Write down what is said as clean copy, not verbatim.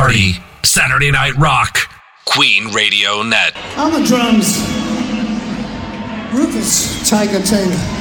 party. Saturday Night Rock. Queen Radio Net. On the drums, Rufus Tiger Taylor.